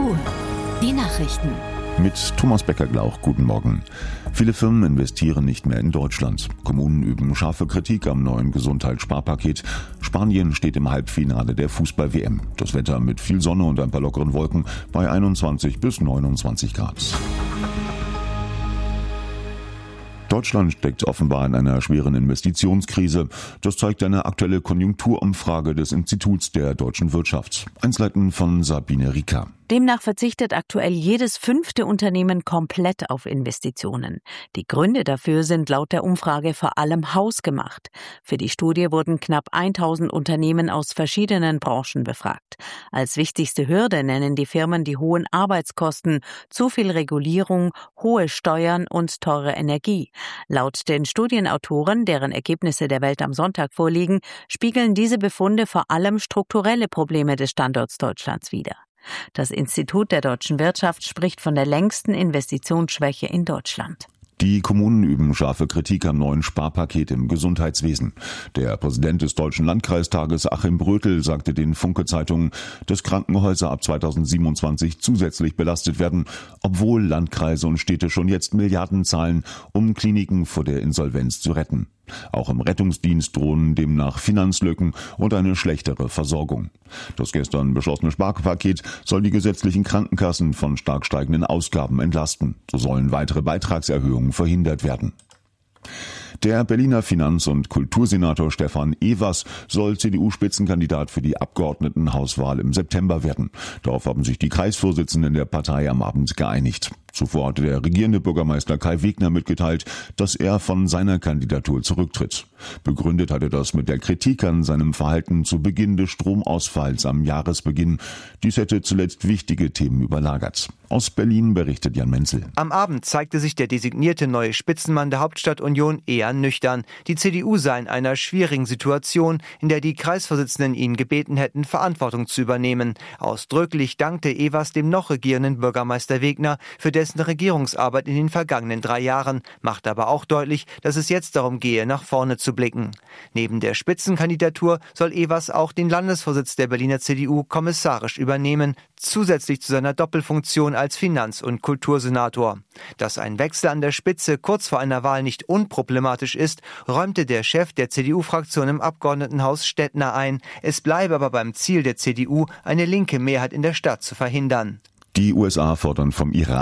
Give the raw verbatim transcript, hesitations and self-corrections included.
U. Die Nachrichten. Mit Thomas Becker-Glauch, guten Morgen. Viele Firmen investieren nicht mehr in Deutschland. Kommunen üben scharfe Kritik am neuen Gesundheitssparpaket. Spanien steht im Halbfinale der Fußball-W M. Das Wetter mit viel Sonne und ein paar lockeren Wolken bei einundzwanzig bis neunundzwanzig Grad. Deutschland steckt offenbar in einer schweren Investitionskrise. Das zeigt eine aktuelle Konjunkturumfrage des Instituts der deutschen Wirtschaft. Einzelheiten von Sabine Rieker. Demnach verzichtet aktuell jedes fünfte Unternehmen komplett auf Investitionen. Die Gründe dafür sind laut der Umfrage vor allem hausgemacht. Für die Studie wurden knapp tausend Unternehmen aus verschiedenen Branchen befragt. Als wichtigste Hürde nennen die Firmen die hohen Arbeitskosten, zu viel Regulierung, hohe Steuern und teure Energie. Laut den Studienautoren, deren Ergebnisse der Welt am Sonntag vorliegen, spiegeln diese Befunde vor allem strukturelle Probleme des Standorts Deutschlands wider. Das Institut der deutschen Wirtschaft spricht von der längsten Investitionsschwäche in Deutschland. Die Kommunen üben scharfe Kritik am neuen Sparpaket im Gesundheitswesen. Der Präsident des Deutschen Landkreistages Achim Brötel sagte den Funke-Zeitungen, dass Krankenhäuser ab zweitausendsiebenundzwanzig zusätzlich belastet werden, obwohl Landkreise und Städte schon jetzt Milliarden zahlen, um Kliniken vor der Insolvenz zu retten. Auch im Rettungsdienst drohen demnach Finanzlücken und eine schlechtere Versorgung. Das gestern beschlossene Sparpaket soll die gesetzlichen Krankenkassen von stark steigenden Ausgaben entlasten. So sollen weitere Beitragserhöhungen verhindert werden. Der Berliner Finanz- und Kultursenator Stefan Evers soll C D U-Spitzenkandidat für die Abgeordnetenhauswahl im September werden. Darauf haben sich die Kreisvorsitzenden der Partei am Abend geeinigt. Zuvor hatte der regierende Bürgermeister Kai Wegner mitgeteilt, dass er von seiner Kandidatur zurücktritt. Begründet hatte das mit der Kritik an seinem Verhalten zu Beginn des Stromausfalls am Jahresbeginn. Dies hätte zuletzt wichtige Themen überlagert. Aus Berlin berichtet Jan Menzel. Am Abend zeigte sich der designierte neue Spitzenmann der Hauptstadtunion eher nüchtern. Die C D U sei in einer schwierigen Situation, in der die Kreisvorsitzenden ihn gebeten hätten, Verantwortung zu übernehmen. Ausdrücklich dankte Evers dem noch regierenden Bürgermeister Wegner für dessen Regierungsarbeit in den vergangenen drei Jahren, macht aber auch deutlich, dass es jetzt darum gehe, nach vorne zu blicken. Neben der Spitzenkandidatur soll Evers auch den Landesvorsitz der Berliner C D U kommissarisch übernehmen, zusätzlich zu seiner Doppelfunktion als Finanz- und Kultursenator. Dass ein Wechsel an der Spitze kurz vor einer Wahl nicht unproblematisch ist, räumte der Chef der C D U-Fraktion im Abgeordnetenhaus Stettner ein. Es bleibe aber beim Ziel der C D U, eine linke Mehrheit in der Stadt zu verhindern. Die U S A fordern vom Iran